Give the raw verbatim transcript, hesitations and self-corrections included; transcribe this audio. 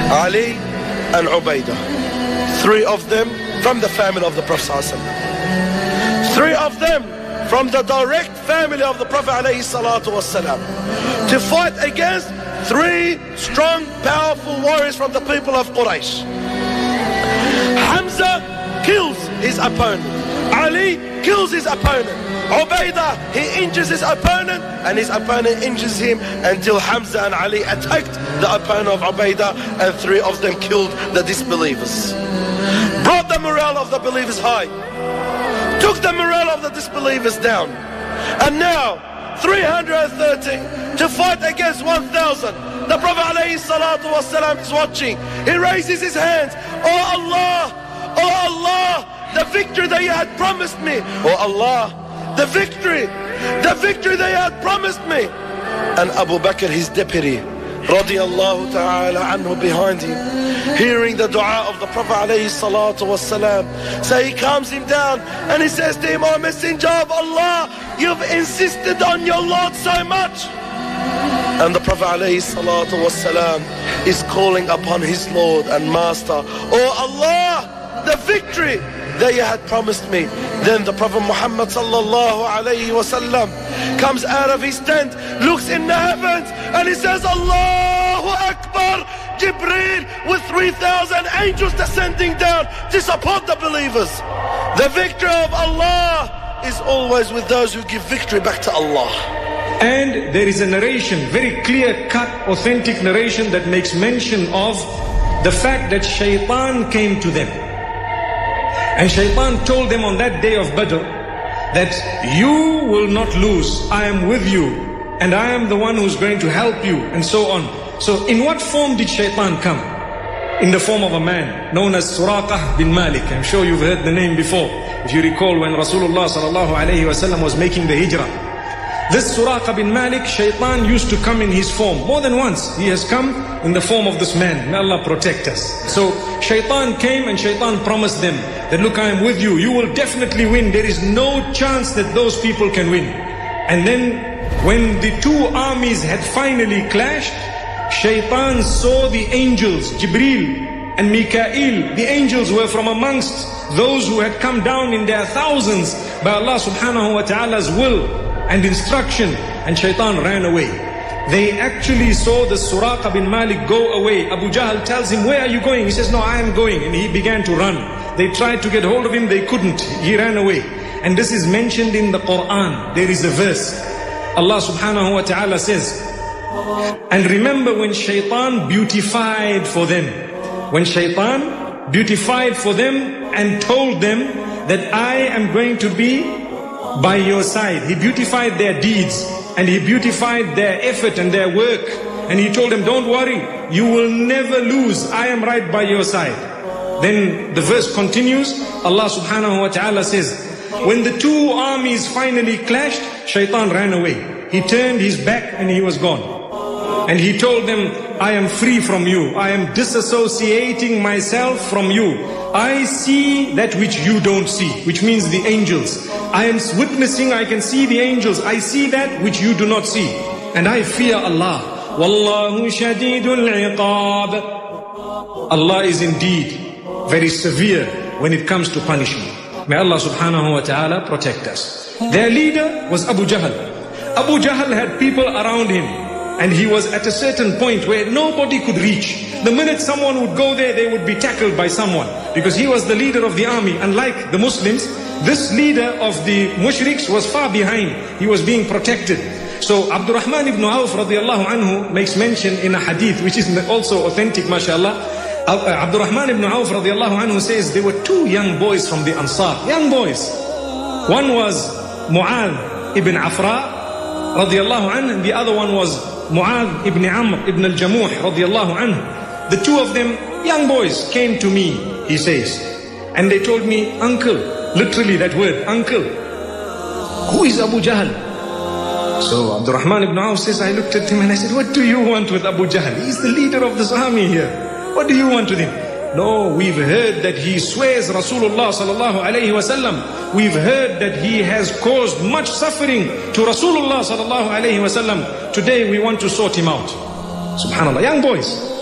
Ali and Ubaidah. Three of them from the family of the Prophet ﷺ. Three of them from the direct family of the Prophet ﷺ, to fight against three strong, powerful warriors from the people of Quraysh. Hamza kills his opponent. Ali kills his opponent. Ubaidah, he injures his opponent, and his opponent injures him, until Hamza and Ali attacked the opponent of Ubaidah, and three of them killed the disbelievers. Brought the morale of the believers high, took the morale of the disbelievers down. And now three hundred thirty to fight against one thousand. The Prophet ﷺ is watching. He raises his hands. Oh Allah, oh Allah, the victory that you had promised me. Oh Allah, the victory, the victory that you had promised me. And Abu Bakr, his deputy, radiyallahu ta'ala anhu, behind him, hearing the dua of the Prophet alayhi salatu wasalam. So he calms him down and he says to him, "O Messenger of Allah, you've insisted on your Lord so much." And the Prophet alayhi salatu wasalam is calling upon his Lord and Master, "Oh Allah, the victory that you had promised me." Then the Prophet Muhammad sallallahu alayhi wasallam comes out of his tent, looks in the heavens, and he says, "Allahu Akbar." Jibreel with three thousand angels descending down to support the believers. The victory of Allah is always with those who give victory back to Allah. And there is a narration, very clear-cut, authentic narration, that makes mention of the fact that Shaitan came to them. And Shaitan told them on that day of Badr that you will not lose, I am with you, and I am the one who's going to help you, and so on. So in what form did Shaitan come? In the form of a man known as Suraqah bin Malik. I'm sure you've heard the name before. If you recall, when Rasulullah sallallahu alayhi wasallam was making the hijrah, this Suraqah bin Malik, Shaitan used to come in his form. More than once he has come in the form of this man. May Allah protect us. So Shaitan came and Shaitan promised them that, look, I am with you, you will definitely win. There is no chance that those people can win. And then when the two armies had finally clashed, Shaitan saw the angels, Jibreel and Mikael. The angels were from amongst those who had come down in their thousands by Allah subhanahu wa ta'ala's will and instruction, and Shaitan ran away. They actually saw the Suraqah bin Malik go away. Abu Jahl tells him, "Where are you going?" He says, "No, I am going." And he began to run. They tried to get hold of him, they couldn't. He ran away. And this is mentioned in the Quran. There is a verse. Allah subhanahu wa ta'ala says, "And remember when Shaitan beautified for them." When Shaitan beautified for them and told them that I am going to be by your side. He beautified their deeds and he beautified their effort and their work. And he told them, don't worry, you will never lose. I am right by your side. Then the verse continues. Allah subhanahu wa ta'ala says, when the two armies finally clashed, Shaitan ran away. He turned his back and he was gone. And he told them, I am free from you. I am disassociating myself from you. I see that which you don't see, which means the angels. I am witnessing, I can see the angels. I see that which you do not see. And I fear Allah. Wallahu shadidul iqab. Allah is indeed very severe when it comes to punishment. May Allah subhanahu wa ta'ala protect us. Their leader was Abu Jahl. Abu Jahl had people around him. And he was at a certain point where nobody could reach. The minute someone would go there, they would be tackled by someone. Because he was the leader of the army. Unlike the Muslims, this leader of the mushriks was far behind. He was being protected. So Abdurrahman ibn Auf radiallahu anhu makes mention in a hadith, which is also authentic, mashallah. Abdurrahman ibn Auf radiallahu anhu says there were two young boys from the Ansar. Young boys. One was Mu'adh ibn Afra radiallahu anhu, and the other one was Mu'adh ibn Amr ibn al-Jamuh radiallahu anhu. The two of them, young boys, came to me, he says, and they told me, uncle, literally that word, uncle, who is Abu Jahl? So Abdurrahman ibn Auf says, I looked at him and I said, what do you want with Abu Jahl? He's the leader of this army here. What do you want with him? No, we've heard that he swears Rasulullah sallallahu alayhi wasallam. We've heard that he has caused much suffering to Rasulullah sallallahu alayhi wasallam. Today we want to sort him out. Subhanallah, young boys.